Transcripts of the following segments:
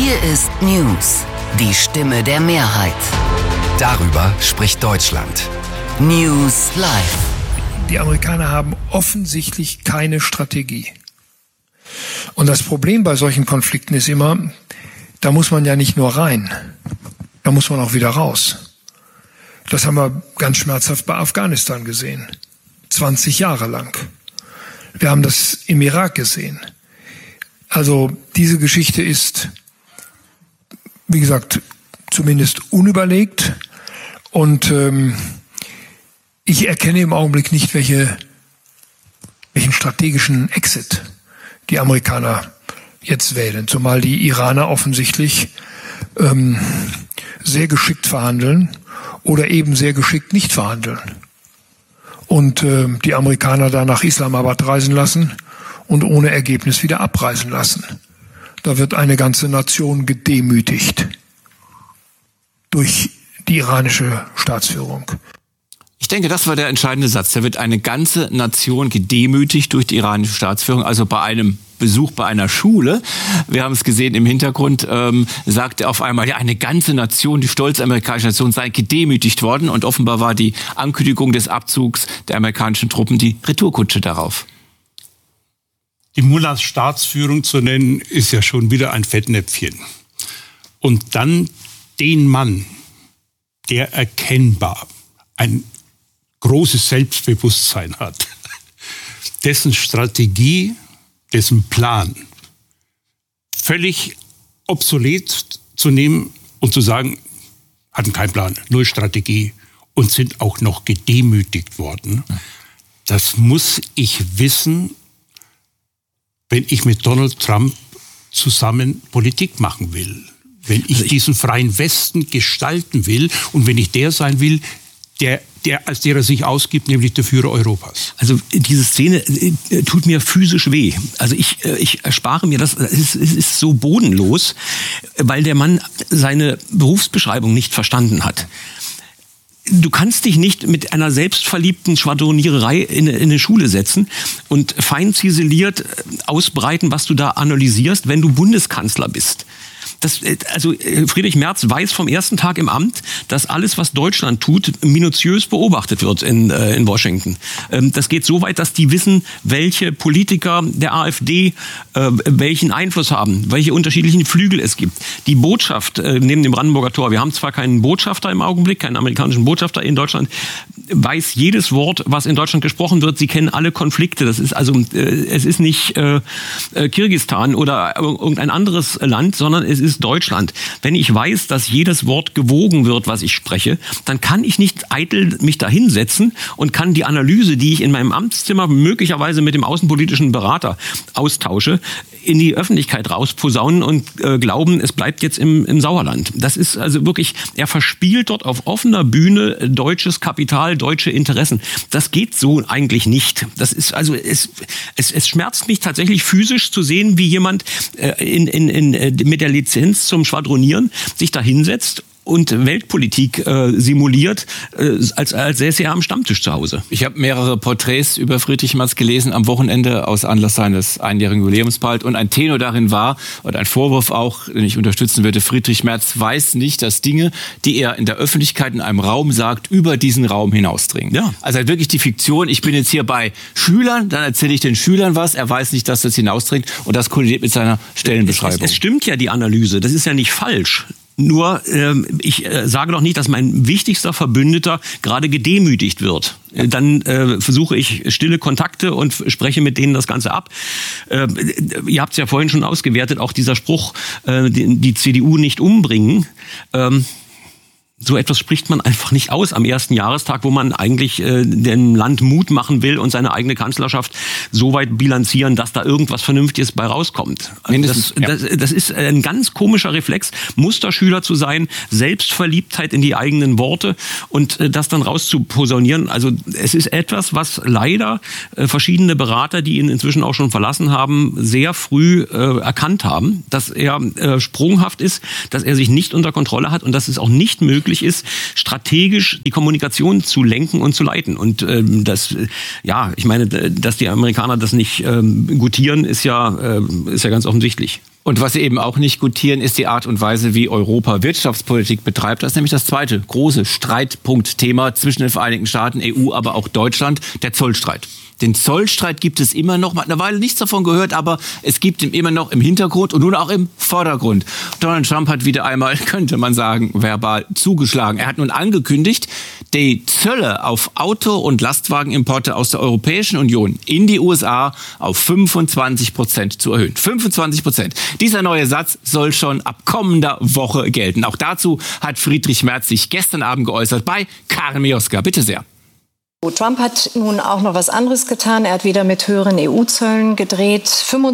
Hier ist News, die Stimme der Mehrheit. Darüber spricht Deutschland. News Live. Die Amerikaner haben offensichtlich keine Strategie. Und das Problem bei solchen Konflikten ist immer, da muss man ja nicht nur rein, da muss man auch wieder raus. Das haben wir ganz schmerzhaft bei Afghanistan gesehen. 20 Jahre lang. Wir haben das im Irak gesehen. Also diese Geschichte ist, wie gesagt, zumindest unüberlegt. Und ich erkenne im Augenblick nicht, welchen strategischen Exit die Amerikaner jetzt wählen. Zumal die Iraner offensichtlich sehr geschickt verhandeln oder eben sehr geschickt nicht verhandeln. Und die Amerikaner da nach Islamabad reisen lassen und ohne Ergebnis wieder abreisen lassen. Da wird eine ganze Nation gedemütigt durch die iranische Staatsführung. Ich denke, das war der entscheidende Satz. Da wird eine ganze Nation gedemütigt durch die iranische Staatsführung. Also bei einem Besuch bei einer Schule, wir haben es gesehen im Hintergrund, sagte auf einmal, ja, eine ganze Nation, die stolze amerikanische Nation sei gedemütigt worden. Und offenbar war die Ankündigung des Abzugs der amerikanischen Truppen die Retourkutsche darauf. Die Mullahs Staatsführung zu nennen, ist ja schon wieder ein Fettnäpfchen. Und dann den Mann, der erkennbar ein großes Selbstbewusstsein hat, dessen Strategie, dessen Plan völlig obsolet zu nehmen und zu sagen, hatten keinen Plan, nur Strategie und sind auch noch gedemütigt worden. Das muss ich wissen, wenn ich mit Donald Trump zusammen Politik machen will. Wenn ich diesen freien Westen gestalten will und wenn ich der sein will, als der er sich ausgibt, nämlich der Führer Europas. Also diese Szene tut mir physisch weh. Also ich erspare mir das. Es ist so bodenlos, weil der Mann seine Berufsbeschreibung nicht verstanden hat. Du kannst dich nicht mit einer selbstverliebten Schwadroniererei in eine Schule setzen und fein ziseliert ausbreiten, was du da analysierst, wenn du Bundeskanzler bist. Also Friedrich Merz weiß vom ersten Tag im Amt, dass alles, was Deutschland tut, minutiös beobachtet wird in Washington. Das geht so weit, dass die wissen, welche Politiker der AfD welchen Einfluss haben, welche unterschiedlichen Flügel es gibt. Die Botschaft neben dem Brandenburger Tor, wir haben zwar keinen Botschafter im Augenblick, keinen amerikanischen Botschafter in Deutschland, weiß jedes Wort, was in Deutschland gesprochen wird. Sie kennen alle Konflikte. Das ist also, es ist nicht Kirgisistan oder irgendein anderes Land, sondern es ist Deutschland. Wenn ich weiß, dass jedes Wort gewogen wird, was ich spreche, dann kann ich nicht eitel mich da hinsetzen und kann die Analyse, die ich in meinem Amtszimmer möglicherweise mit dem außenpolitischen Berater austausche, in die Öffentlichkeit rausposaunen und glauben, es bleibt jetzt im Sauerland. Das ist also wirklich, er verspielt dort auf offener Bühne deutsches Kapital, deutsche Interessen. Das geht so eigentlich nicht. Das ist also, es schmerzt mich tatsächlich physisch zu sehen, wie jemand mit der Lizenz zum Schwadronieren sich da hinsetzt und Weltpolitik simuliert, als säße er am Stammtisch zu Hause. Ich habe mehrere Porträts über Friedrich Merz gelesen am Wochenende aus Anlass seines einjährigen Jubiläums bald. Und ein Tenor darin war, und ein Vorwurf auch, den ich unterstützen würde, Friedrich Merz weiß nicht, dass Dinge, die er in der Öffentlichkeit in einem Raum sagt, über diesen Raum hinausdringen. Ja. Also halt wirklich die Fiktion, ich bin jetzt hier bei Schülern, dann erzähle ich den Schülern was, er weiß nicht, dass das hinausdringt und das kollidiert mit seiner Stellenbeschreibung. Es stimmt ja die Analyse, das ist ja nicht falsch. Nur, ich sage doch nicht, dass mein wichtigster Verbündeter gerade gedemütigt wird. Dann versuche ich stille Kontakte und spreche mit denen das Ganze ab. Ihr habt es ja vorhin schon ausgewertet, auch dieser Spruch, die CDU nicht umbringen. So etwas spricht man einfach nicht aus am ersten Jahrestag, wo man eigentlich dem Land Mut machen will und seine eigene Kanzlerschaft so weit bilanzieren, dass da irgendwas Vernünftiges bei rauskommt. Also das ist ein ganz komischer Reflex, Musterschüler zu sein, Selbstverliebtheit in die eigenen Worte und das dann rauszuposaunieren. Also es ist etwas, was leider verschiedene Berater, die ihn inzwischen auch schon verlassen haben, sehr früh erkannt haben, dass er sprunghaft ist, dass er sich nicht unter Kontrolle hat und dass es auch nicht möglich möglich ist, strategisch die Kommunikation zu lenken und zu leiten. Und ich meine, dass die Amerikaner das nicht gutieren, ist ja ganz offensichtlich. Und was sie eben auch nicht gutieren, ist die Art und Weise, wie Europa Wirtschaftspolitik betreibt. Das ist nämlich das zweite große Streitpunktthema zwischen den Vereinigten Staaten, EU, aber auch Deutschland, der Zollstreit. Den Zollstreit gibt es immer noch. Man hat eine Weile nichts davon gehört, aber es gibt ihn immer noch im Hintergrund und nun auch im Vordergrund. Donald Trump hat wieder einmal, könnte man sagen, verbal zugeschlagen. Er hat nun angekündigt, die Zölle auf Auto- und Lastwagenimporte aus der Europäischen Union in die USA auf 25% zu erhöhen. 25%. Dieser neue Satz soll schon ab kommender Woche gelten. Auch dazu hat Friedrich Merz sich gestern Abend geäußert bei Karen Mioska. Bitte sehr. Trump hat nun auch noch was anderes getan. Er hat wieder mit höheren EU-Zöllen gedroht.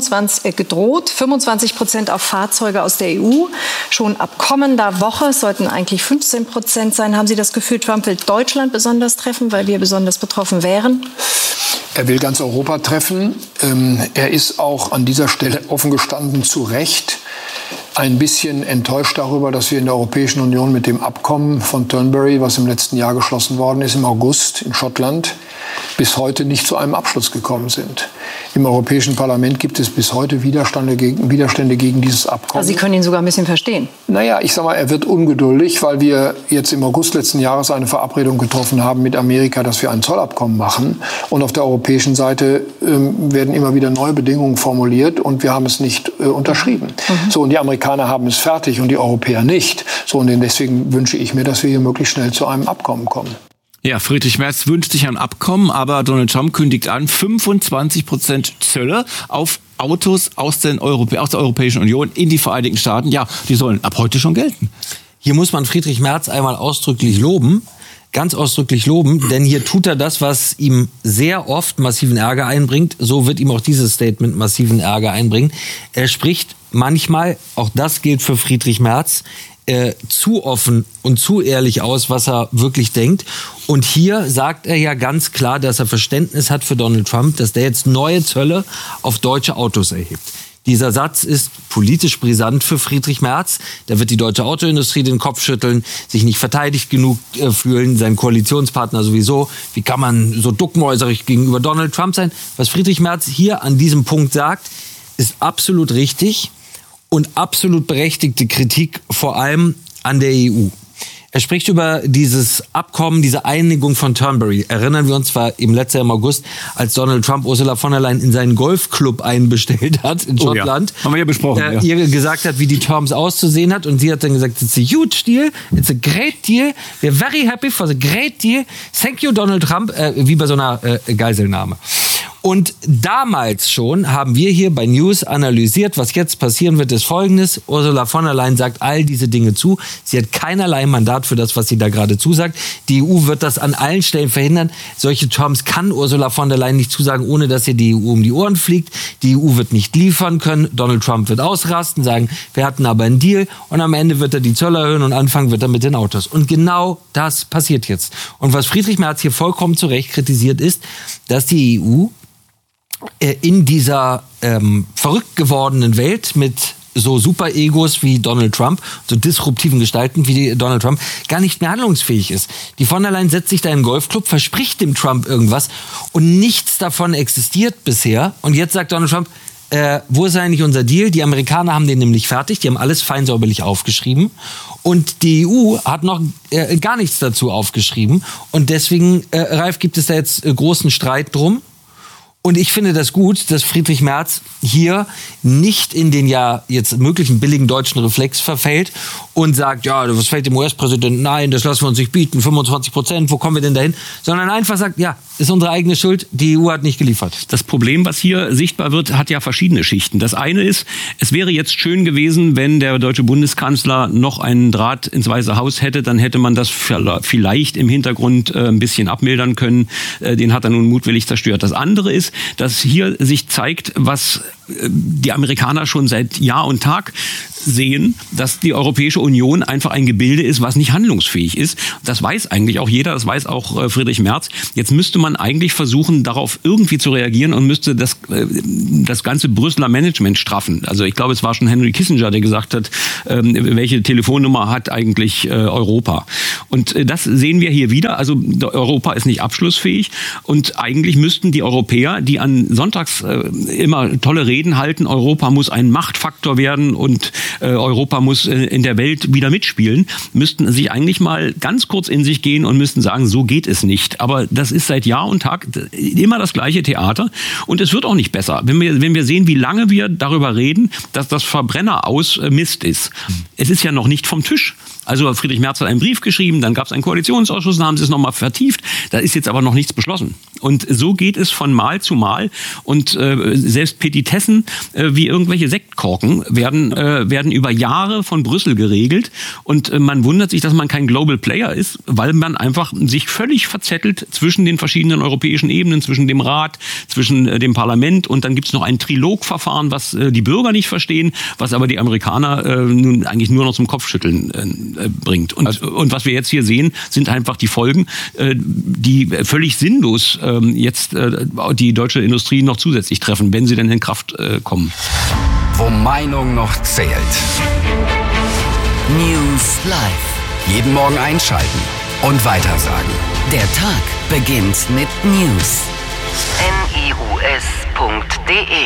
25% auf Fahrzeuge aus der EU. Schon ab kommender Woche sollten eigentlich 15% sein. Haben Sie das Gefühl, Trump will Deutschland besonders treffen, weil wir besonders betroffen wären? Er will ganz Europa treffen. Er ist auch an dieser Stelle offen gestanden zu Recht ein bisschen enttäuscht darüber, dass wir in der Europäischen Union mit dem Abkommen von Turnberry, was im letzten Jahr geschlossen worden ist, im August in Schottland, bis heute nicht zu einem Abschluss gekommen sind. Im Europäischen Parlament gibt es bis heute Widerstände gegen dieses Abkommen. Also Sie können ihn sogar ein bisschen verstehen. Naja, ich sag mal, er wird ungeduldig, weil wir jetzt im August letzten Jahres eine Verabredung getroffen haben mit Amerika, dass wir ein Zollabkommen machen. Und auf der europäischen Seite werden immer wieder neue Bedingungen formuliert und wir haben es nicht unterschrieben. So, und die Amerikaner haben es fertig und die Europäer nicht. So, und deswegen wünsche ich mir, dass wir hier möglichst schnell zu einem Abkommen kommen. Ja, Friedrich Merz wünscht sich ein Abkommen, aber Donald Trump kündigt an, 25% Zölle auf Autos aus der Europäischen Union in die Vereinigten Staaten. Ja, die sollen ab heute schon gelten. Hier muss man Friedrich Merz einmal ausdrücklich loben. Ganz ausdrücklich loben, denn hier tut er das, was ihm sehr oft massiven Ärger einbringt. So wird ihm auch dieses Statement massiven Ärger einbringen. Er spricht manchmal, auch das gilt für Friedrich Merz, zu offen und zu ehrlich aus, was er wirklich denkt. Und hier sagt er ja ganz klar, dass er Verständnis hat für Donald Trump, dass der jetzt neue Zölle auf deutsche Autos erhebt. Dieser Satz ist politisch brisant für Friedrich Merz. Da wird die deutsche Autoindustrie den Kopf schütteln, sich nicht verteidigt genug fühlen, sein Koalitionspartner sowieso. Wie kann man so duckmäuserig gegenüber Donald Trump sein? Was Friedrich Merz hier an diesem Punkt sagt, ist absolut richtig und absolut berechtigte Kritik, vor allem an der EU. Er spricht über dieses Abkommen, diese Einigung von Turnberry. Erinnern wir uns, war im letzten Jahr im August, als Donald Trump Ursula von der Leyen in seinen Golfclub einbestellt hat in Schottland. Ja. Haben wir ja besprochen. Ihr gesagt hat, wie die Terms auszusehen hat. Und sie hat dann gesagt, it's a huge deal, it's a great deal, we're very happy for the great deal. Thank you, Donald Trump, wie bei so einer Geiselnahme. Und damals schon haben wir hier bei News analysiert, was jetzt passieren wird, ist Folgendes. Ursula von der Leyen sagt all diese Dinge zu. Sie hat keinerlei Mandat für das, was sie da gerade zusagt. Die EU wird das an allen Stellen verhindern. Solche Terms kann Ursula von der Leyen nicht zusagen, ohne dass ihr die EU um die Ohren fliegt. Die EU wird nicht liefern können. Donald Trump wird ausrasten, sagen, wir hatten aber einen Deal. Und am Ende wird er die Zölle erhöhen und anfangen wird er mit den Autos. Und genau das passiert jetzt. Und was Friedrich Merz hier vollkommen zu Recht kritisiert ist, dass die EU in dieser verrückt gewordenen Welt mit so Super-Egos wie Donald Trump, so disruptiven Gestalten wie Donald Trump, gar nicht mehr handlungsfähig ist. Die von der Leyen setzt sich da in einen Golfclub, verspricht dem Trump irgendwas und nichts davon existiert bisher. Und jetzt sagt Donald Trump, wo ist eigentlich unser Deal? Die Amerikaner haben den nämlich fertig, die haben alles fein säuberlich aufgeschrieben. Und die EU hat noch gar nichts dazu aufgeschrieben. Und deswegen, Ralf, gibt es da jetzt großen Streit drum. Und ich finde das gut, dass Friedrich Merz hier nicht in den ja jetzt möglichen billigen deutschen Reflex verfällt und sagt, ja, was fällt dem US-Präsidenten ein, das lassen wir uns nicht bieten, 25%, wo kommen wir denn dahin? Sondern einfach sagt, ja, ist unsere eigene Schuld, die EU hat nicht geliefert. Das Problem, was hier sichtbar wird, hat ja verschiedene Schichten. Das eine ist, es wäre jetzt schön gewesen, wenn der deutsche Bundeskanzler noch einen Draht ins Weiße Haus hätte, dann hätte man das vielleicht im Hintergrund ein bisschen abmildern können. Den hat er nun mutwillig zerstört. Das andere ist, dass hier sich zeigt, was die Amerikaner schon seit Jahr und Tag sehen, dass die Europäische Union einfach ein Gebilde ist, was nicht handlungsfähig ist. Das weiß eigentlich auch jeder, das weiß auch Friedrich Merz. Jetzt müsste man eigentlich versuchen, darauf irgendwie zu reagieren und müsste das ganze Brüsseler Management straffen. Also ich glaube, es war schon Henry Kissinger, der gesagt hat, welche Telefonnummer hat eigentlich Europa. Und das sehen wir hier wieder. Also Europa ist nicht abschlussfähig und eigentlich müssten die Europäer, die an Sonntags immer tolle Reden halten, Europa muss ein Machtfaktor werden und Europa muss in der Welt wieder mitspielen, müssten sich eigentlich mal ganz kurz in sich gehen und müssten sagen, so geht es nicht. Aber das ist seit Jahr und Tag immer das gleiche Theater und es wird auch nicht besser. Wenn wir sehen, wie lange wir darüber reden, dass das Verbrenner aus Mist ist. Es ist ja noch nicht vom Tisch. Also Friedrich Merz hat einen Brief geschrieben, dann gab es einen Koalitionsausschuss, dann haben sie es nochmal vertieft. Da ist jetzt aber noch nichts beschlossen. Und so geht es von Mal zu Mal. Und selbst Petitessen wie irgendwelche Sektkorken werden über Jahre von Brüssel geregelt. Und man wundert sich, dass man kein Global Player ist, weil man einfach sich völlig verzettelt zwischen den verschiedenen europäischen Ebenen, zwischen dem Rat, zwischen dem Parlament. Und dann gibt es noch ein Trilogverfahren, was die Bürger nicht verstehen, was aber die Amerikaner nun eigentlich nur noch zum Kopfschütteln bringt. Und was wir jetzt hier sehen, sind einfach die Folgen, die völlig sinnlos jetzt die deutsche Industrie noch zusätzlich treffen, wenn sie denn in Kraft kommen. Wo Meinung noch zählt. News Live. Jeden Morgen einschalten und weitersagen. Der Tag beginnt mit News. news.de